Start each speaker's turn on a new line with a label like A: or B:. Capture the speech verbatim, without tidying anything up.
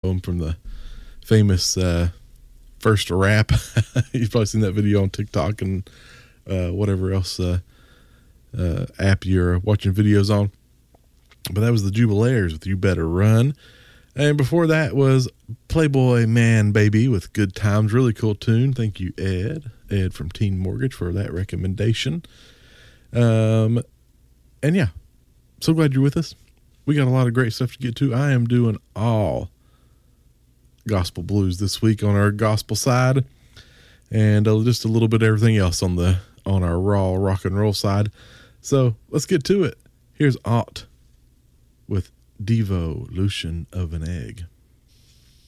A: album from the famous uh, First Rap. You've probably seen that video on TikTok and uh, whatever else uh, uh, app you're watching videos on. But that was the Jubilaires with You Better Run. And before that was Playboy Man Baby with Good Times. Really cool tune. Thank you, Ed. Ed from Teen Mortgage for that recommendation. Um, and yeah, so glad you're with us. We got a lot of great stuff to get to. I am doing all gospel blues this week on our gospel side, and uh, just a little bit of everything else on the on our raw rock and roll side. So let's get to it. Here's Ott with Devolution of an Egg.